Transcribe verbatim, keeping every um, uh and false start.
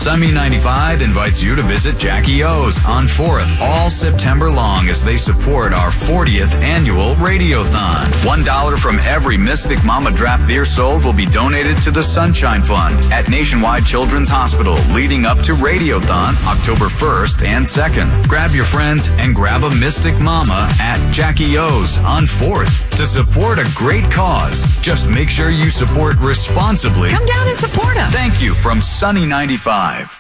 Sunny ninety-five invites you to visit Jackie O's on fourth all September long as they support our fortieth annual Radiothon. One dollar from every Mystic Mama Draft beer sold will be donated to the Sunshine Fund at Nationwide Children's Hospital leading up to Radiothon October first and second. Grab your friends and grab a Mystic Mama at Jackie O's on fourth to support a great cause. Just make sure you support responsibly. Come down and support us. Thank you from Sunny ninety-five.